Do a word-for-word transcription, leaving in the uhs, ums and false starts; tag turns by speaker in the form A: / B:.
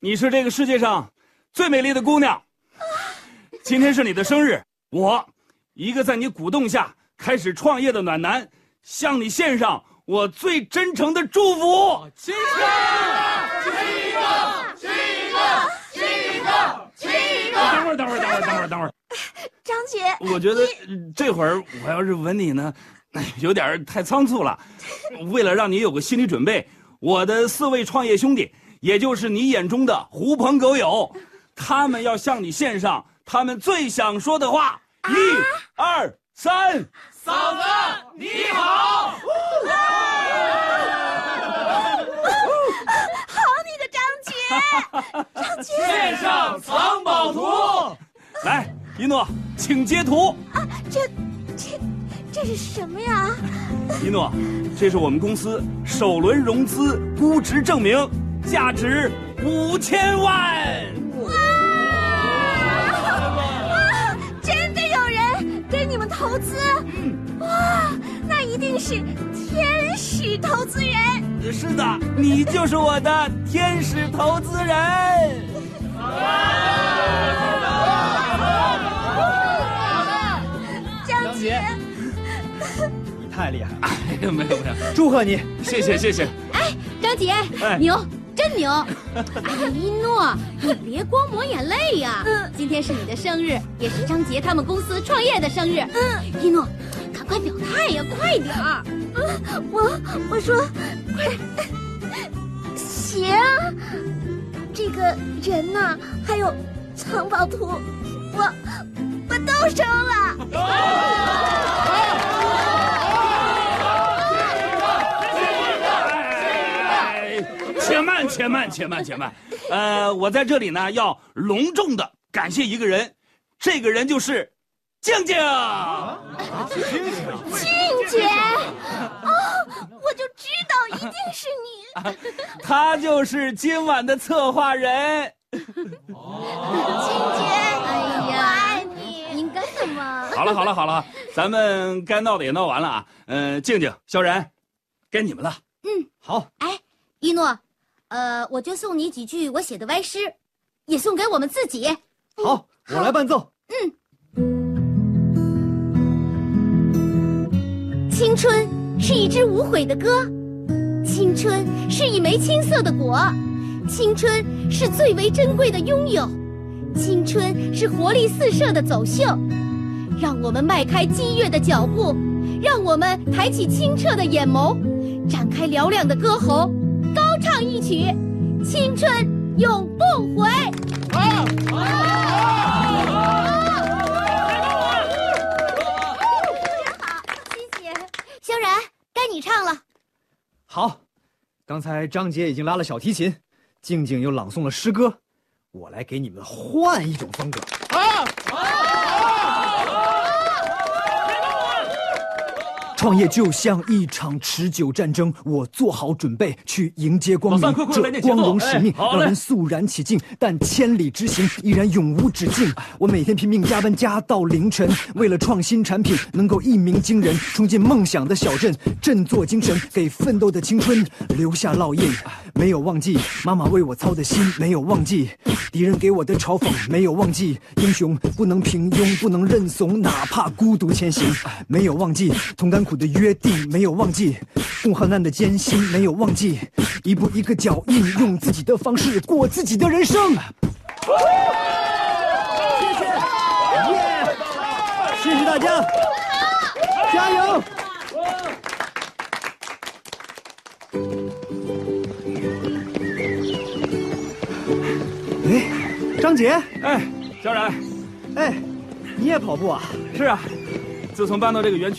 A: 你是这个世界上最美丽的姑娘。今天是你的生日，我一个在你鼓动下开始创业的暖男，向你献上我最真诚的祝福。
B: 亲一个，亲一个，亲一个，亲一个，亲一个。
A: 等会儿，等会儿，等会儿，等会儿，等会儿。
C: 张姐，
A: 我觉得这会儿我要是吻你呢，有点太仓促了。为了让你有个心理准备，我的四位创业兄弟，也就是你眼中的狐朋狗友，他们要向你献上他们最想说的话。一、二、三，
B: 嫂子你好！
C: 好你个张姐，张姐，
B: 献上藏宝图。
A: 来，一诺，请截图。
C: 啊，这这这是什么呀？
A: 一诺，这是我们公司首轮融资估值证明，价值五千万。
C: 给你们投资，哇，那一定是天使投资人。
A: 是的，你就是我的天使投资人。
C: 张姐，
D: 你太厉害了！
A: 哎呀，没有没有，
D: 祝贺你，
A: 谢谢谢谢。
E: 哎，张姐，
A: 哎、
E: 牛。真牛！哎呀，一诺，你别光抹眼泪呀！
C: 嗯，
E: 今天是你的生日，也是张杰他们公司创业的生日。
C: 嗯，
E: 一诺，赶快表态呀，快点儿！
C: 嗯，我我说，快行，这个人呐，还有藏宝图，我我都收了。
A: 且慢，且慢，且慢，且慢。呃，我在这里呢，要隆重的感谢一个人，这个人就是静静。啊、
C: 静姐，哦，我就知道一定是你。
A: 啊、他就是今晚的策划人。
C: 静姐，哎呀，我爱你，
E: 您干什么？
A: 好了，好了，好了，咱们该闹的也闹完了啊。嗯、呃，静静、萧然，该你们了。
E: 嗯，
D: 好。
E: 哎，一诺。呃，我就送你几句我写的歪诗，也送给我们自己。
D: 好，我来伴奏。
E: 嗯。青春是一支无悔的歌，青春是一枚青涩的果，青春是最为珍贵的拥有，青春是活力四射的走秀。让我们迈开激越的脚步，让我们抬起清澈的眼眸，展开嘹亮的歌喉。高唱一曲，青春永不悔。
B: 好，好，
E: 谢谢。萧然，该你唱了。
D: 好，刚才张杰已经拉了小提琴，静静又朗诵了诗歌，我来给你们换一种风格。
B: 好，
D: 创业就像一场持久战争，我做好准备去迎接光明。这光荣使命让人肃然起敬，但千里之行依然永无止境。我每天拼命加班加到凌晨，为了创新产品能够一鸣惊人，冲进梦想的小镇，振作精神，给奋斗的青春留下烙印。没有忘记妈妈为我操的心，没有忘记敌人给我的嘲讽，没有忘记英雄不能平庸，不能认怂，哪怕孤独前行。没有忘记同甘苦的约定，没有忘记共患难的艰辛，没有忘记一步一个脚印，用自己的方式过自己的人生。谢谢，耶！谢谢大家，加油！哎，张杰，
A: 哎，萧然，
D: 哎，你也跑步啊？
A: 是啊，自从搬到这个园区。